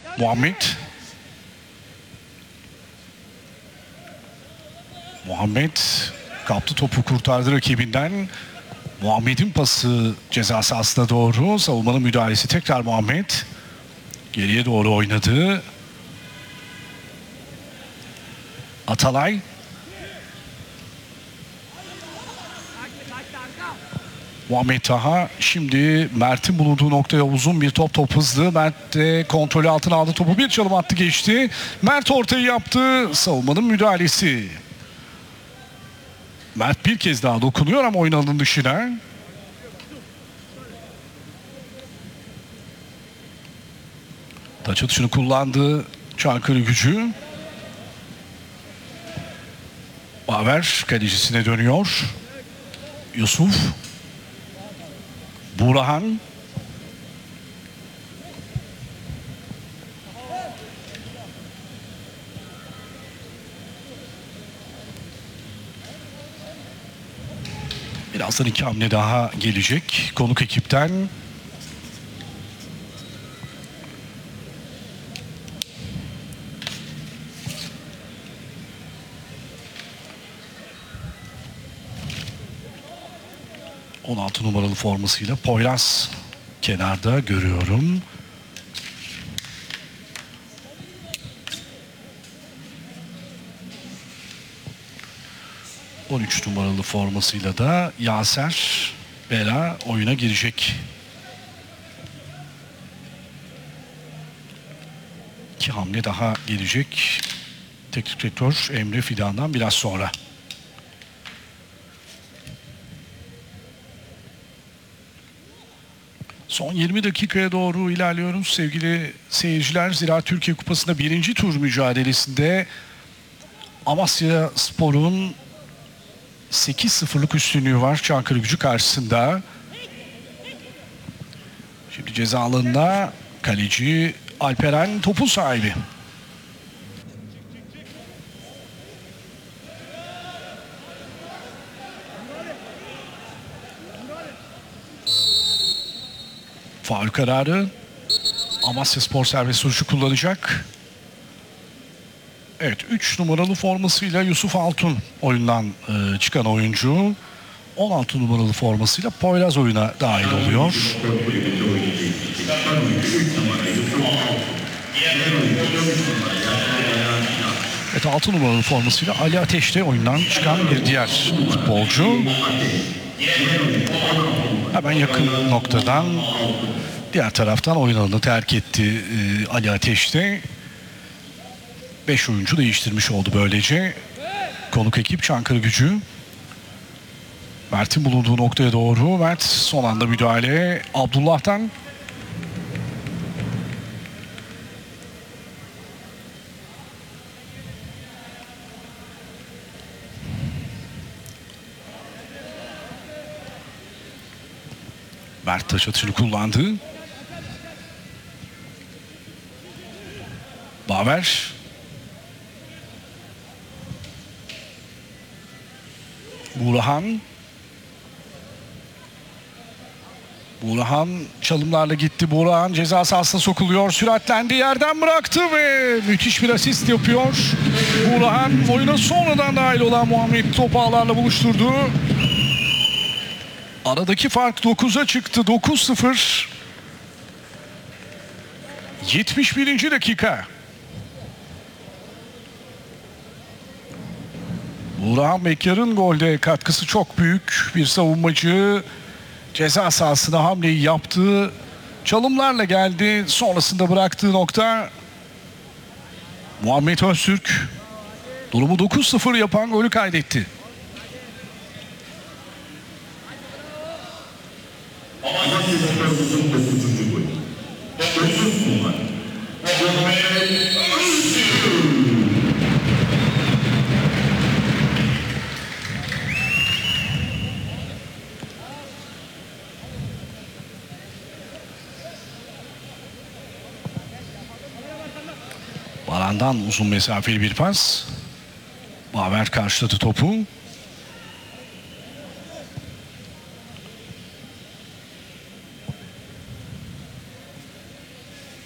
Muhammed. Muhammed kaptı topu, kurtardı rakibinden. Muhammed'in pası ceza sahasına doğru. Savunmanın müdahalesi, tekrar Muhammed. Geriye doğru oynadı. Atalay. Muhammed Taha şimdi Mert'in bulunduğu noktaya uzun bir top hızlı. Mert de kontrolü altına aldı, topu bir çalım attı, geçti. Mert ortayı yaptı, savunmanın müdahalesi. Mert bir kez daha dokunuyor ama oyun alanının dışına. Taç atışını kullandı Çankırıgücü. Baver kalecisine dönüyor. Yusuf. Burhan. Birazdan 2 hamle daha gelecek konuk ekipten. ...16 numaralı formasıyla Poyraz kenarda görüyorum. ...13 numaralı formasıyla da Yaser Bela oyuna girecek. 2 hamle daha gelecek. Teknik direktör Emre Fidan'dan biraz sonra. Son 20 dakikaya doğru ilerliyoruz sevgili seyirciler. Ziraat Türkiye Kupası'nda 1. tur mücadelesinde Amasya Spor'un 8-0'lık üstünlüğü var Çankırıgücü karşısında. Şimdi ceza alanına kaleci Alperen topun sahibi. Faul kararı. Amasya Spor serbest vuruşu kullanacak. Evet, 3 numaralı formasıyla Yusuf Altun oyundan çıkan oyuncu. 16 numaralı formasıyla Poyraz oyuna dahil oluyor. Evet, 6 numaralı formasıyla Ali Ateş de oyundan çıkan bir diğer futbolcu. Hemen yakın noktadan diğer taraftan oyun alanını terk etti Ali Ateş de. 5 oyuncu değiştirmiş oldu böylece. Konuk ekip Çankırıgücü. Mert'in bulunduğu noktaya doğru. Mert son anda müdahale Abdullah'tan. Mert taç atışını kullandı. Baver. Burhan. Burhan çalımlarla gitti. Burhan ceza sahasına sokuluyor. Süratlendi, yerden bıraktı ve müthiş bir asist yapıyor. Burhan oyuna sonradan dahil olan Muhammed topu ağlarla buluşturdu. Aradaki fark 9'a çıktı. 9-0. 71. dakika. Burhan Bekar'ın golde katkısı çok büyük. Bir savunmacı ceza sahasına hamleyi yaptı. Çalımlarla geldi. Sonrasında bıraktığı nokta Muhammed Öztürk. Durumu 9-0 yapan golü kaydetti. Baran'dan uzun mesafeli bir pas. Baver karşıladı topu.